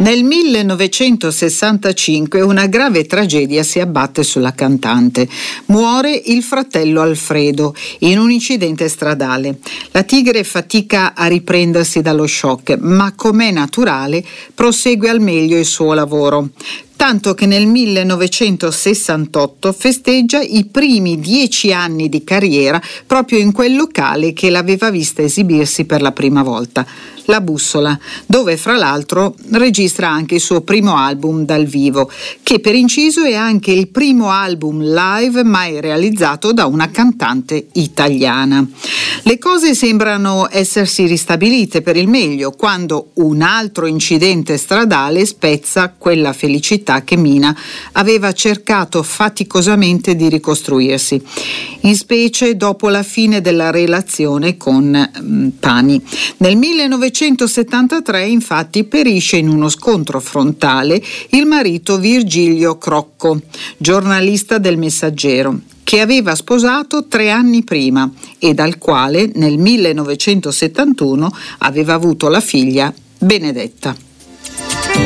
Nel 1965 una grave tragedia si abbatte sulla cantante. Muore il fratello Alfredo in un incidente stradale. La tigre fatica a riprendersi dallo shock, ma com'è naturale prosegue al meglio il suo lavoro. Tanto che nel 1968 festeggia i primi 10 anni di carriera proprio in quel locale che l'aveva vista esibirsi per la prima volta, La Bussola, dove fra l'altro registra anche il suo primo album dal vivo, che per inciso è anche il primo album live mai realizzato da una cantante italiana. Le cose sembrano essersi ristabilite per il meglio quando un altro incidente stradale spezza quella felicità che Mina aveva cercato faticosamente di ricostruirsi, in specie dopo la fine della relazione con Pani. Nel 1973 infatti perisce in uno scontro frontale il marito Virgilio Crocco, giornalista del Messaggero, che aveva sposato 3 anni prima e dal quale nel 1971 aveva avuto la figlia Benedetta.